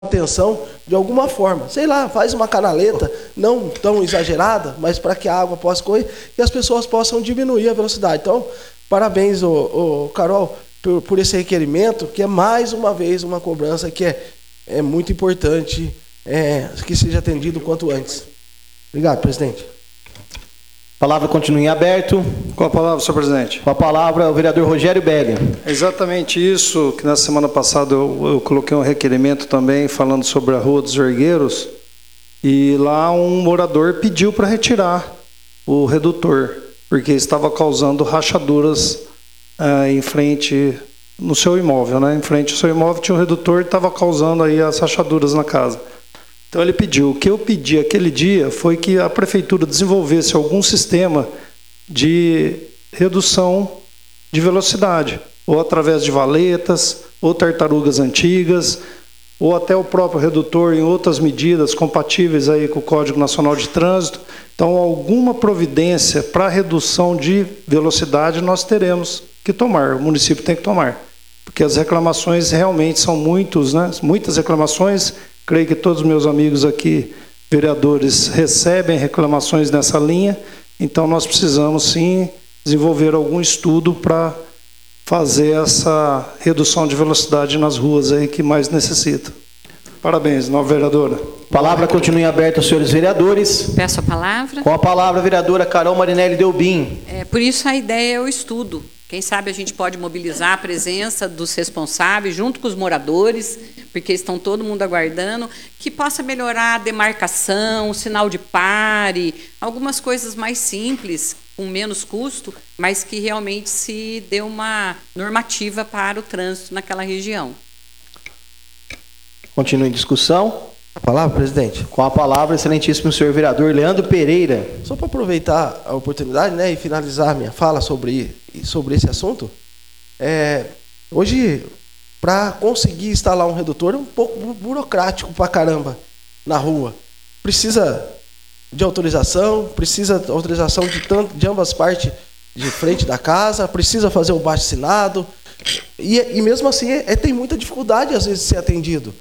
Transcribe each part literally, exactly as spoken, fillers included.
atenção de alguma forma. Sei lá, faz uma canaleta, não tão exagerada, mas para que a água possa correr e as pessoas possam diminuir a velocidade. Então, parabéns, ô, ô, Carol, por, por esse requerimento, que é mais uma vez uma cobrança que é, é muito importante é, que seja atendido o quanto antes. Obrigado, presidente. A palavra continua em aberto. Com a palavra, senhor presidente. Com a palavra, o vereador Rogério Belli. É exatamente isso que na semana passada eu, eu coloquei um requerimento também falando sobre a Rua dos Vergueiros, e lá um morador pediu para retirar o redutor, porque estava causando rachaduras ah, em frente no seu imóvel, né? Em frente ao seu imóvel tinha um redutor e estava causando aí as rachaduras na casa. Então ele pediu. O que eu pedi aquele dia foi que a prefeitura desenvolvesse algum sistema de redução de velocidade, ou através de valetas, ou tartarugas antigas, ou até o próprio redutor em outras medidas compatíveis aí com o Código Nacional de Trânsito. Então, alguma providência para redução de velocidade nós teremos que tomar, o município tem que tomar, porque as reclamações realmente são muitos, né? Muitas reclamações. Creio que todos os meus amigos aqui, vereadores, recebem reclamações nessa linha, então nós precisamos sim desenvolver algum estudo para fazer essa redução de velocidade nas ruas aí que mais necessita. Parabéns, nova vereadora. A palavra continua em aberto aos senhores vereadores. Peço a palavra. Com a palavra, a vereadora Carol Marinelli Delbim. É, por isso a ideia é o estudo. Quem sabe a gente pode mobilizar a presença dos responsáveis junto com os moradores, porque estão todo mundo aguardando, que possa melhorar a demarcação, o sinal de pare, algumas coisas mais simples, com menos custo, mas que realmente se dê uma normativa para o trânsito naquela região. Continua em discussão. A palavra, presidente. Com a palavra, excelentíssimo senhor vereador Leandro Pereira. Só para aproveitar a oportunidade, né, e finalizar minha fala sobre, sobre esse assunto, é, hoje, para conseguir instalar um redutor, é um pouco burocrático para caramba na rua. Precisa de autorização, precisa de autorização de, tanto, de ambas partes de frente da casa, precisa fazer o baixo-assinado, e, e mesmo assim é, tem muita dificuldade, às vezes, de ser atendido.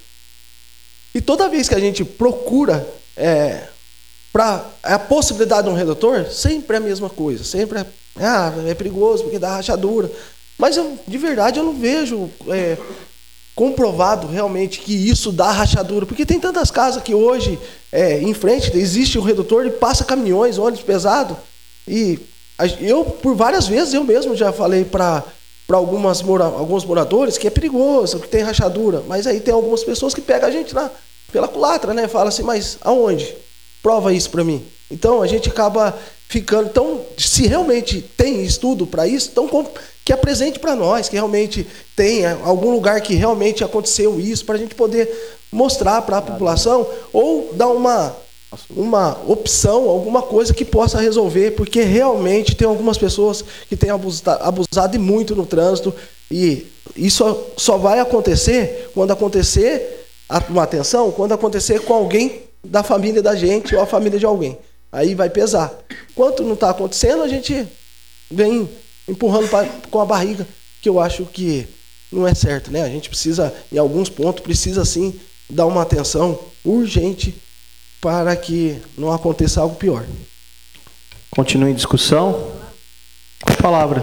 E toda vez que a gente procura é, para a possibilidade de um redutor, sempre é a mesma coisa. Sempre é, ah, é perigoso porque dá rachadura. Mas, eu, de verdade, eu não vejo é, comprovado realmente que isso dá rachadura. Porque tem tantas casas que hoje, é, em frente, existe o redutor e passa caminhões, ônibus pesado. E eu, por várias vezes, eu mesmo já falei para... para algumas mora, alguns moradores que é perigoso, que tem rachadura, mas aí tem algumas pessoas que pegam a gente lá pela culatra, né? Fala assim, mas aonde? Prova isso para mim. Então a gente acaba ficando, então se realmente tem estudo para isso, então que apresente para nós, que realmente tenha algum lugar que realmente aconteceu isso, para a gente poder mostrar para a população, ou dar uma uma opção, alguma coisa que possa resolver, porque realmente tem algumas pessoas que têm abusado, abusado muito no trânsito, e isso só vai acontecer quando acontecer uma atenção, quando acontecer com alguém da família da gente ou a família de alguém. Aí vai pesar. Enquanto não está acontecendo, a gente vem empurrando pra, com a barriga, que eu acho que não é certo, né? A gente precisa, em alguns pontos, precisa sim dar uma atenção urgente para que não aconteça algo pior. Continue em discussão. Com a palavra.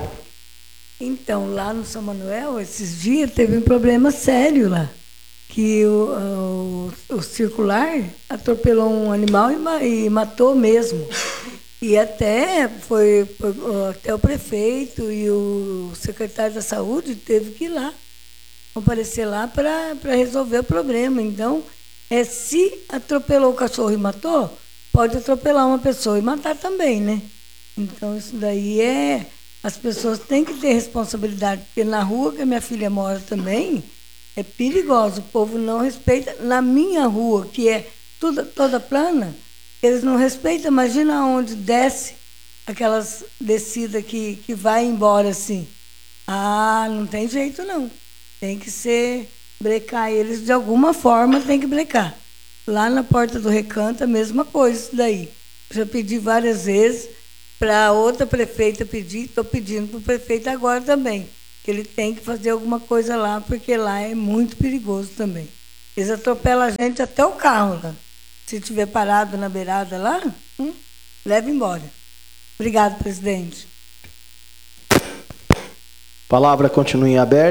Então, lá no São Manuel, esses dias, teve um problema sério lá. Que o, o, o circular atropelou um animal e, e matou mesmo. E até, foi, foi, até o prefeito e o secretário da Saúde teve que ir lá, comparecer lá para resolver o problema. Então, é, se atropelou o cachorro e matou, pode atropelar uma pessoa e matar também, né? Então, isso daí é... As pessoas têm que ter responsabilidade, porque na rua que a minha filha mora também, é perigoso. O povo não respeita. Na minha rua, que é toda, toda plana, eles não respeitam. Imagina onde desce aquelas descidas que, que vai embora assim. Ah, não tem jeito, não. Tem que ser... brecar eles de alguma forma, tem que brecar. Lá na porta do Recanto, a mesma coisa, isso daí. Já pedi várias vezes para outra prefeita pedir, estou pedindo para o prefeito agora também, que ele tem que fazer alguma coisa lá, porque lá é muito perigoso também. Eles atropelam a gente até o carro lá. Se tiver parado na beirada lá, hum, leva embora. Obrigado, presidente. Palavra continua em aberto.